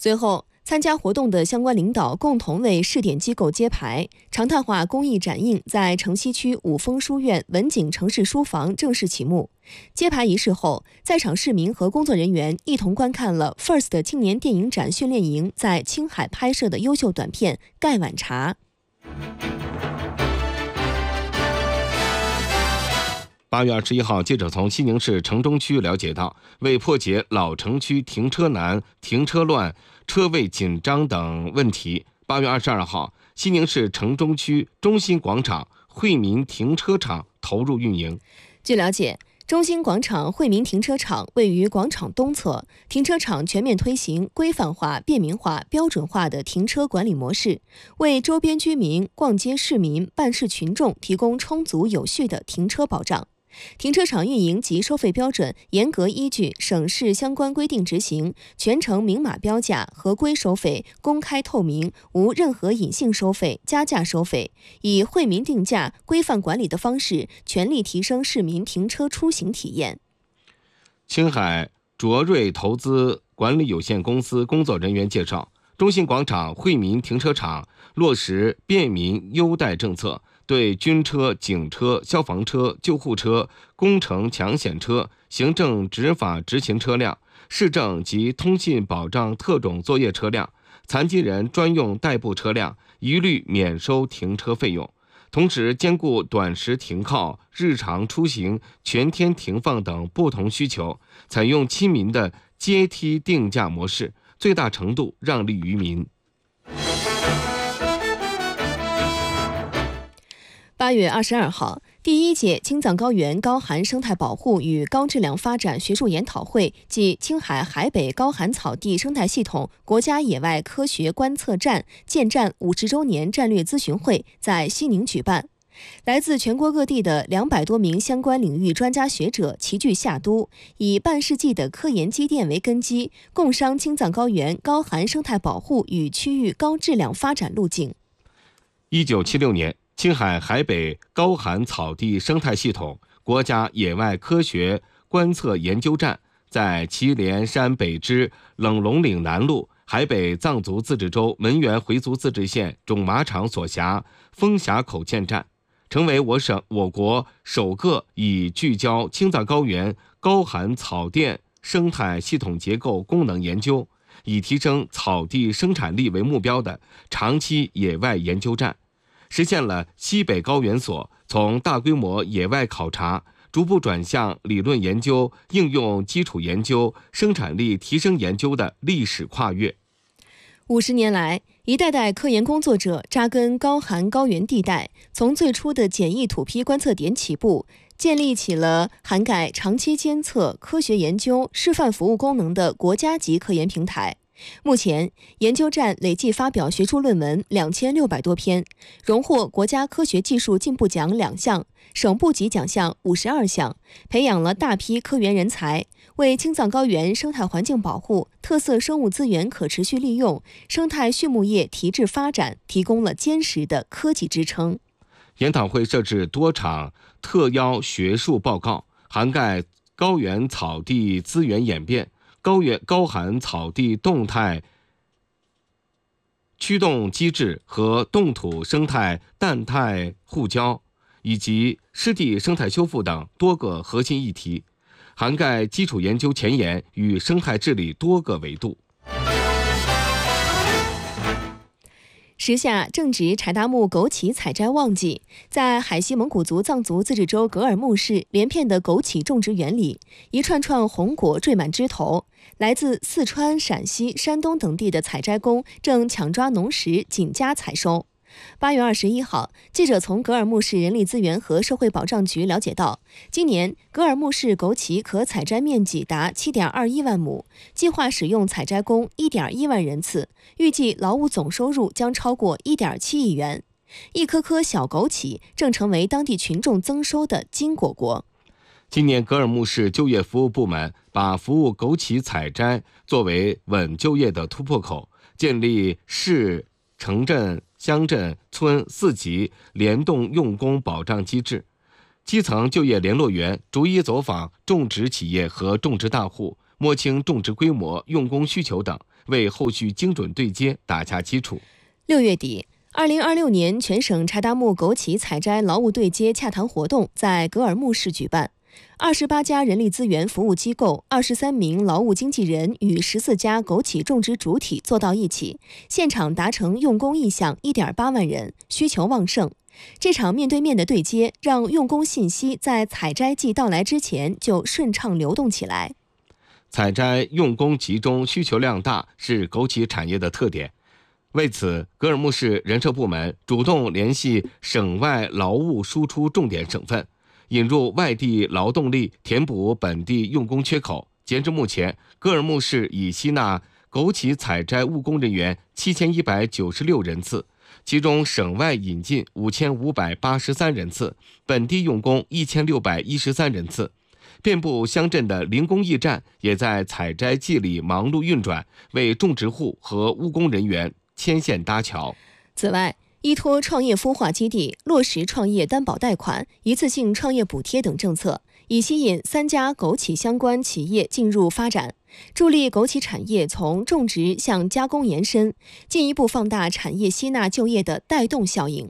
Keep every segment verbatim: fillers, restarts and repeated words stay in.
随后，参加活动的相关领导共同为试点机构揭牌，常态化公益展映在城西区五峰书院文景城市书房正式启幕。揭牌仪式后，在场市民和工作人员一同观看了 F I R S T 青年电影展训练营在青海拍摄的优秀短片《盖碗茶》。 八月二十一号，记者从西宁市城中区了解到，为破解老城区停车难、停车乱、车位紧张等问题，八月二十二号，西宁市城中区中心广场惠民停车场投入运营。 据了解，中心广场惠民停车场位于广场东侧，停车场全面推行规范化、便民化、标准化的停车管理模式，为周边居民、逛街市民、办事群众提供充足有序的停车保障。停车场运营及收费标准严格依据省市相关规定执行，全程明码标价、合规收费、公开透明，无任何隐性收费、加价收费，以惠民定价、规范管理的方式，全力提升市民停车出行体验。 青海卓瑞投资管理有限公司工作人员介绍，中心广场惠民停车场落实便民优待政策，对军车、警车、消防车、救护车、工程抢险车、行政执法执勤车辆、市政及通信保障特种作业车辆、残疾人专用代步车辆一律免收停车费用，同时兼顾短时停靠、日常出行、全天停放等不同需求，采用亲民的阶梯定价模式，最大程度让利于民。 八月二十二号，第一届青藏高原高寒生态保护与高质量发展学术研讨会暨青海海北高寒草地生态系统国家野外科学观测站建站五十周年战略咨询会在西宁举办。来自全国各地的两百多名相关领域专家学者齐聚夏都，以半世纪的科研积淀为根基，共商青藏高原高寒生态保护与区域高质量发展路径。 一九七六年，青海海北高寒草地生态系统国家野外科学观测研究站在祁连山北支冷龙岭南麓海北藏族自治州门源回族自治县种马场所辖峰峡口建站，成为我省我国首个以聚焦青藏高原高寒草甸生态系统结构功能研究，以提升草地生产力为目标的长期野外研究站，实现了西北高原所从大规模野外考察逐步转向理论研究、应用基础研究、生产力提升研究的历史跨越。 五十年来，一代代科研工作者扎根高寒高原地带，从最初的简易土坯观测点起步，建立起了涵盖长期监测、科学研究、示范服务功能的国家级科研平台。目前，研究站累计发表学术论文两千六百多篇，荣获国家科学技术进步奖两项、省部级奖项五十二项，培养了大批科研人才，为青藏高原生态环境保护、特色生物资源可持续利用、生态畜牧业提质发展提供了坚实的科技支撑。 研讨会设置多场特邀学术报告，涵盖高原草地资源演变、高原高寒草地动态驱动机制和冻土生态氮态互交，以及湿地生态修复等多个核心议题，涵盖基础研究前沿与生态治理多个维度。 时下正值柴达木枸杞采摘旺季，在海西蒙古族藏族自治州格尔木市连片的枸杞种植园里，一串串红果缀满枝头。来自四川、陕西、山东等地的采摘工正抢抓农时，紧加采收。八月二十一号，记者从格尔木市人力资源和社会保障局了解到，今年格尔木市枸杞可采摘面积达 七点二一万亩，计划使用采摘工 一点一万人次，预计劳务总收入将超过 一点七亿元。一颗颗小枸杞正成为当地群众增收的金果果。 今年格尔木市就业服务部门把服务枸杞采摘作为稳就业的突破口，建立市、城镇、乡镇、村四级联动用工保障机制，基层就业联络员逐一走访种植企业和种植大户，摸清种植规模、用工需求等， 为后续精准对接打下基础。 六月底，二零二六年全省柴达木枸杞采摘劳务对接洽谈活动在格尔木市举办。二十八家人力资源服务机构、二十三名劳务经纪人与十四家枸杞种植主体坐到一起，现场达成用工意向一点八万人，需求旺盛。这场面对面的对接，让用工信息在采摘季到来之前就顺畅流动起来。 采摘用工集中、需求量大是枸杞产业的特点。为此，格尔木市人社部门主动联系省外劳务输出重点省份，引入外地劳动力，填补本地用工缺口。截至目前，格尔木市已吸纳枸杞采摘务工人员七千一百九十六人次，其中省外引进五千五百八十三人次，本地用工一千六百一十三人次。遍布乡镇的零工驿站也在采摘季里忙碌运转，为种植户和务工人员牵线搭桥。 此外，依托创业孵化基地落实创业担保贷款、一次性创业补贴等政策，以吸引三家枸杞相关企业进入发展，助力枸杞产业从种植向加工延伸，进一步放大产业吸纳就业的带动效应。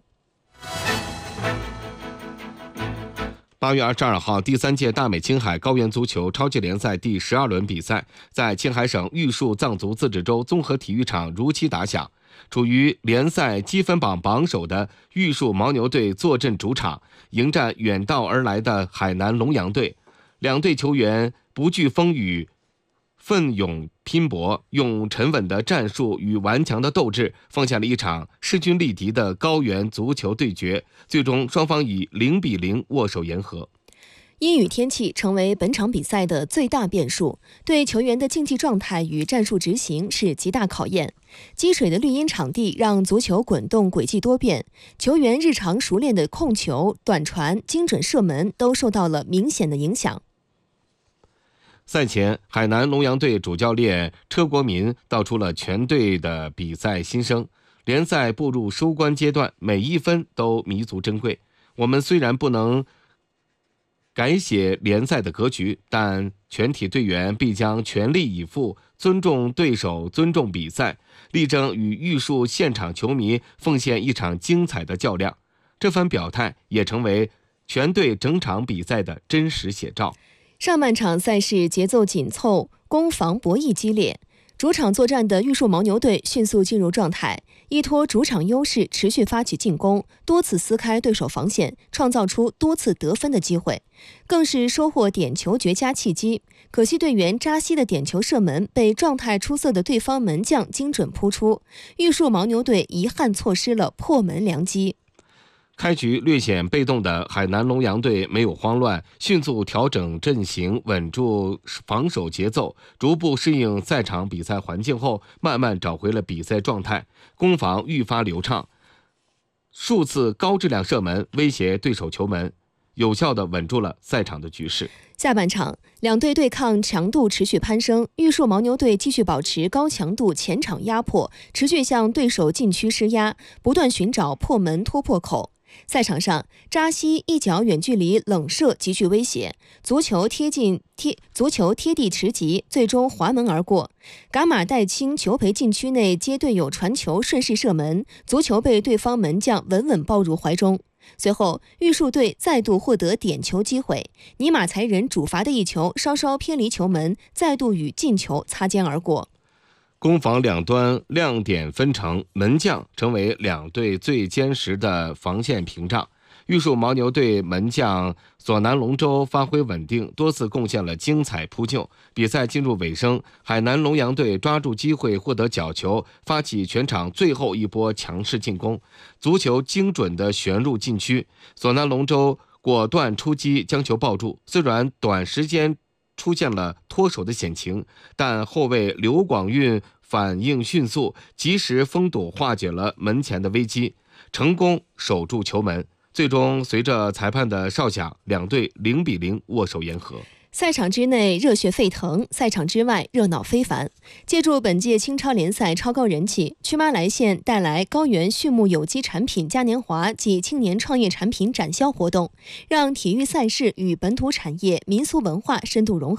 八月二十二号，第三届大美青海高原足球超级联赛第十二轮比赛在青海省玉树藏族自治州综合体育场如期打响。处于联赛积分榜榜首的玉树牦牛队坐镇主场，迎战远道而来的海南龙阳队。两队球员不惧风雨，奋勇拼搏，用沉稳的战术与顽强的斗志，奉献了一场势均力敌的高原足球对决。最终，双方以零比零握手言和。 阴雨天气成为本场比赛的最大变数，对球员的竞技状态与战术执行是极大考验。积水的绿茵场地让足球滚动轨迹多变，球员日常熟练的控球、短传、精准射门都受到了明显的影响。 赛前，海南龙阳队主教练车国民道出了全队的比赛心声。联赛步入收官阶段，每一分都弥足珍贵。我们虽然不能改写联赛的格局，但全体队员必将全力以赴，尊重对手，尊重比赛，力争与玉树现场球迷奉献一场精彩的较量。这番表态也成为全队整场比赛的真实写照。 上半场赛事节奏紧凑，攻防博弈激烈。主场作战的玉树牦牛队迅速进入状态，依托主场优势持续发起进攻，多次撕开对手防线，创造出多次得分的机会，更是收获点球绝佳契机。可惜队员扎西的点球射门被状态出色的对方门将精准扑出，玉树牦牛队遗憾错失了破门良机。 开局略显被动的海南龙阳队没有慌乱，迅速调整阵型，稳住防守节奏，逐步适应赛场比赛环境后，慢慢找回了比赛状态，攻防愈发流畅，数次高质量射门威胁对手球门，有效地稳住了赛场的局势。 下半场，两队对抗强度持续攀升，玉树牦牛队继续保持高强度前场压迫，持续向对手禁区施压，不断寻找破门突破口。赛场上，扎西一脚远距离冷射极具威胁，足球贴近贴足球贴地直击，最终滑门而过。噶马代清球陪禁区内接队友传球顺势射门，足球被对方门将稳稳抱入怀中。随后，玉树队再度获得点球机会，尼玛才人主罚的一球稍稍偏离球门，再度与进球擦肩而过。 攻防两端亮点纷呈，门将成为两队最坚实的防线屏障。玉树牦牛队门将索南龙舟发挥稳定，多次贡献了精彩扑救。比赛进入尾声，海南龙阳队抓住机会获得角球，发起全场最后一波强势进攻，足球精准地旋入禁区，索南龙舟果断出击将球抱住。虽然短时间出现了脱手的险情，但后卫刘广运反应迅速，及时封堵化解了门前的危机，成功守住球门。最终随着裁判的哨响，两队零比零握手言和。 赛场之内热血沸腾，赛场之外热闹非凡。借助本届青超联赛超高人气，曲妈来县带来高原畜牧有机产品嘉年华暨青年创业产品展销活动，让体育赛事与本土产业、民俗文化深度融合。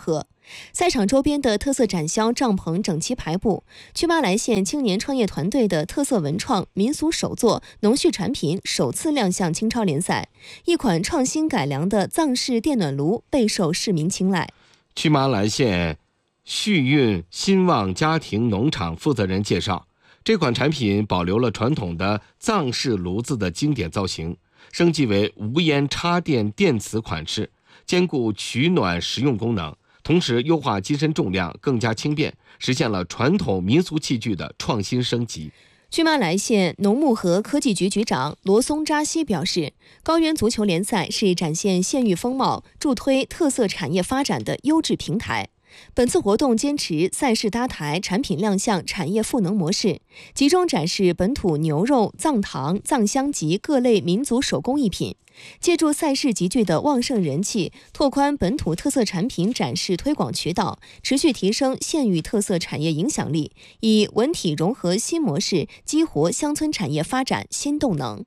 赛场周边的特色展销帐篷整齐排布，曲马来县青年创业团队的特色文创、民俗手作、农畜产品首次亮相青超联赛。一款创新改良的藏式电暖炉备受市民青睐。 曲马来县旭运兴旺家庭农场负责人介绍，这款产品保留了传统的藏式炉子的经典造型，升级为无烟插电电磁款式，兼顾取暖实用功能，同时优化机身重量，更加轻便，实现了传统民俗器具的创新升级。 曲马来县农牧和科技局局长罗松扎西表示，高原足球联赛是展现县域风貌、助推特色产业发展的优质平台。本次活动坚持赛事搭台、产品亮相、产业赋能模式，集中展示本土牛肉、藏糖、藏香及各类民族手工艺品，借助赛事集聚的旺盛人气，拓宽本土特色产品展示推广渠道，持续提升县域特色产业影响力，以文体融合新模式激活乡村产业发展新动能。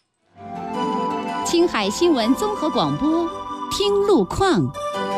青海新闻综合广播，听路况。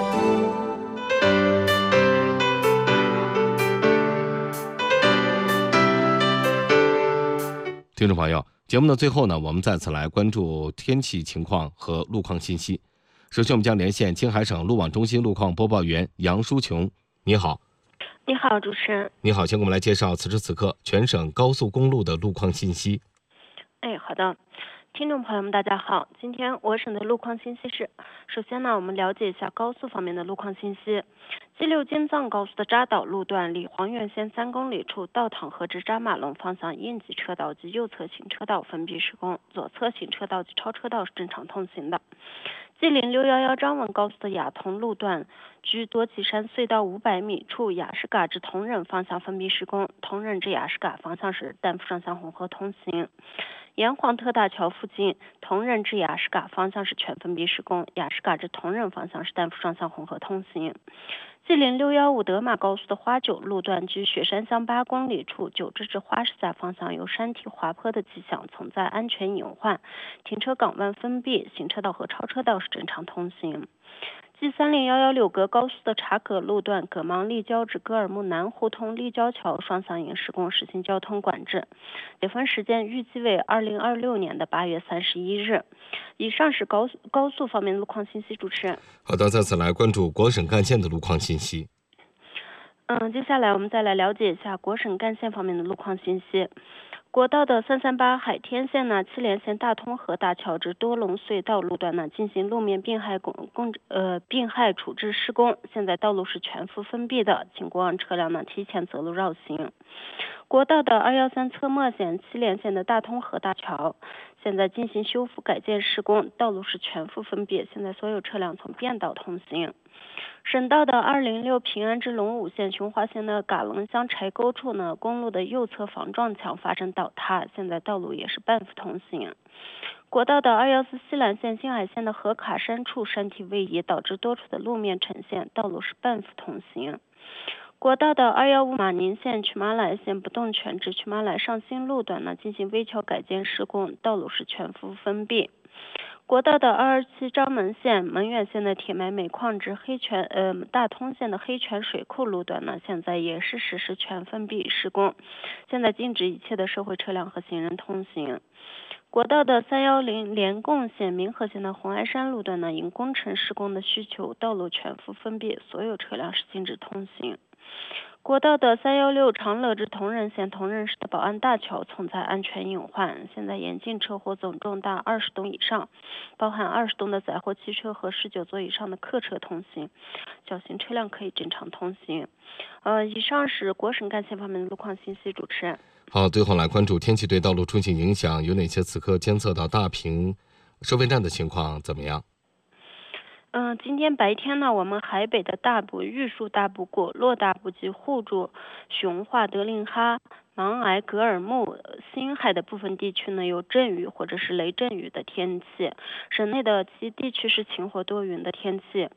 听众朋友，节目的最后呢，我们再次来关注天气情况和路况信息。首先，我们将连线青海省路网中心路况播报员杨淑琼。你好。 你好，主持人。 你好，先给我们来介绍此时此刻全省高速公路的路况信息。 哎，好的。听众朋友们，大家好，今天我省的路况信息是：首先呢，我们了解一下高速方面的路况信息。G 六京藏高速的扎岛路段离黄源县三公里处道塘河至扎马龙方向应急车道及右侧行车道封闭施工，左侧行车道及超车道是正常通行的。G 零六一一张文高速的雅通路段距多吉山隧道五百米处雅什嘎至同仁方向封闭施工，同仁至雅什嘎方向是单副双向混合通行。沿黄特大桥附近，同仁至雅什嘎方向是全封闭施工，雅什嘎至同仁方向是单副双向混合通行。G 零六一五德马高速的花九路段距雪山乡八公里处，九至至花石仔方向有山体滑坡的迹象，存在安全隐患，停车港湾封闭，行车道和超车道是正常通行。G 三零一一六格高速的察葛路段葛芒立交至格尔木南胡同立交桥双向营施工，实行交通管制，解封时间预计为二零二六年的八月三十一日。以上是高速高速方面的路况信息，主持人。 好的，再次来关注国省干线的路况信息。 嗯，接下来我们再来了解一下国省干线方面的路况信息。国道的三三八海天线呢，七连线大通河大桥至多隆隧道路段呢进行路面病害工工呃病害处置施工，现在道路是全幅封闭的，请过往车辆呢提前择路绕行。国道的二一三侧墨线七连线的大通河大桥现在进行修复改建施工，道路是全幅封闭，现在所有车辆从变道通行。省道的二零六平安至龙武县琼华县的嘎楞乡柴沟处呢，公路的右侧防撞墙发生倒塌，现在道路也是半幅通行。国道的二一四西兰县兴海县的河卡山处山体位移，导致多处的路面呈现，道路是半幅通行。国道的二一五马宁县曲马来县不动泉至曲马来上新路段呢进行微桥改建施工，道路是全幅封闭。国道的二二七张门县门远县的铁埋煤矿至黑泉呃大通县的黑泉水库路段呢，现在也是实施全封闭施工，现在禁止一切的社会车辆和行人通行。国道的三一零连贡县民和县的红崖山路段呢，因工程施工的需求，道路全幅封闭，所有车辆是禁止通行。国道的三一六长乐至同仁县同仁市的宝安大桥存在安全隐患，现在严禁车祸总重大二十吨以上，包含二十吨的载货汽车和十九座以上的客车通行，小型车辆可以正常通行。呃，以上是国省干线方面的路况信息，主持人。 好，最后来关注天气对道路出行影响有哪些？此刻监测到大坪收费站的情况怎么样？ 嗯、呃，今天白天呢，我们海北的大部、玉树大部、果洛大部及互助、雄化、德令哈、芒崖、格尔木、新海的部分地区呢有阵雨或者是雷阵雨的天气，省内的其地区是晴或多云的天气。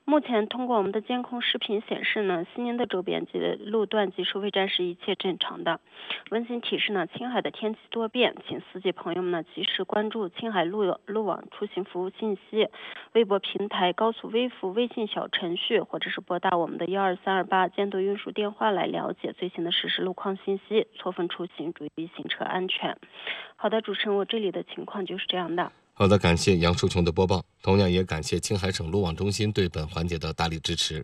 目前通过我们的监控视频显示呢，西宁的周边及路段及收费站是一切正常的。温馨提示呢，青海的天气多变，请司机朋友们呢及时关注青海路路网出行服务信息、微博平台、高速微服、微信小程序，或者是拨打我们的幺二三二八监督运输电话来了解最新的实时路况信息，错峰出行，注意行车安全。好的，主持人，我这里的情况就是这样的。 好的，感谢杨淑琼的播报，同样也感谢青海省路网中心对本环节的大力支持。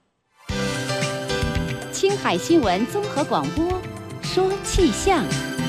青海新闻综合广播，说气象。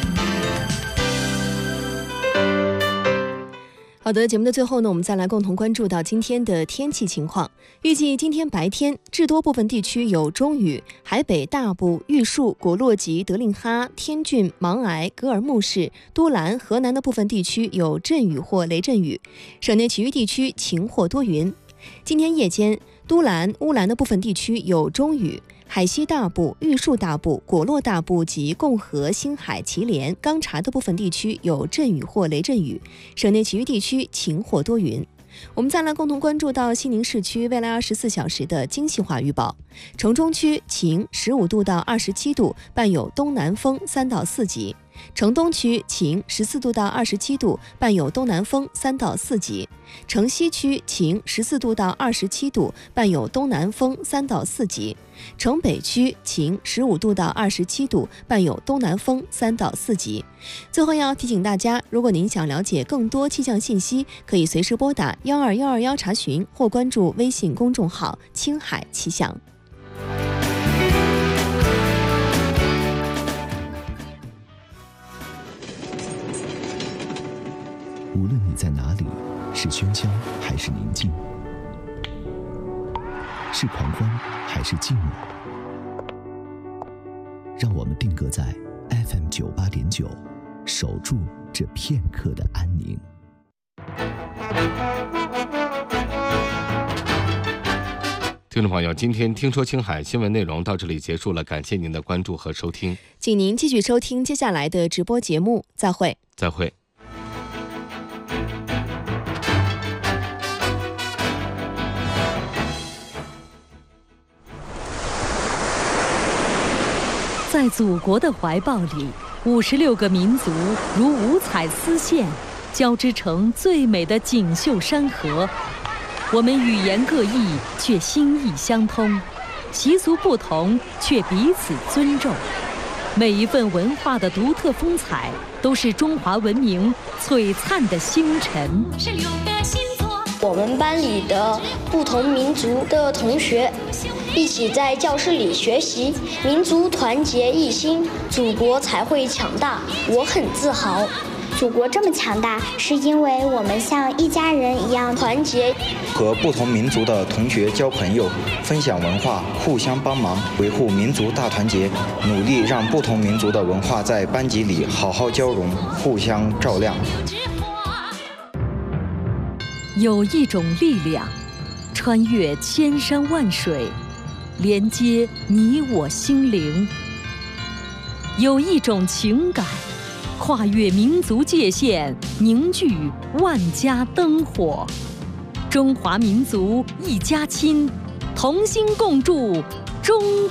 好的，节目的最后呢，我们再来共同关注到今天的天气情况。预计今天白天至多部分地区有中雨，海北大部、玉树、果洛吉、德令哈、天峻、芒崖、格尔木市、都兰、河南的部分地区有阵雨或雷阵雨，省内其余地区晴或多云。今天夜间，都兰、乌兰的部分地区有中雨，海西大部、玉树大部、果洛大部及共和、星海、祁连、刚察的部分地区有阵雨或雷阵雨，省内其余地区晴或多云。我们再来共同关注到西宁市区未来二十四小时的精细化预报。城中区晴，十五度到二十七度，伴有东南风三到四级。城东区晴，十四度到二十七度，伴有东南风三到四级。城西区晴，十四度到二十七度，伴有东南风三到四级。城北区晴，十五度到二十七度，伴有东南风三到四级。最后要提醒大家，如果您想了解更多气象信息，可以随时拨打幺二幺二幺查询，或关注微信公众号青海气象。 无论你在哪里，是喧嚣还是宁静，是狂欢还是静默，让我们定格在 F M 九八点九，守住这片刻的安宁。 听众朋友，今天听说青海新闻内容到这里结束了，感谢您的关注和收听， 请您继续收听接下来的直播节目，再会。 再会。 在祖国的怀抱里，五十六个民族如五彩丝线，交织成最美的锦绣山河。我们语言各异，却心意相通；习俗不同，却彼此尊重。每一份文化的独特风采，都是中华文明璀璨的星辰。 我们班里的不同民族的同学一起在教室里学习，民族团结一心，祖国才会强大。我很自豪。 祖国这么强大，是因为我们像一家人一样团结。 和不同民族的同学交朋友，分享文化，互相帮忙，维护民族大团结，努力让不同民族的文化在班级里好好交融，互相照亮。 有一种力量，穿越千山万水，连接你我心灵；有一种情感，跨越民族界限，凝聚万家灯火。中华民族一家亲，同心共筑中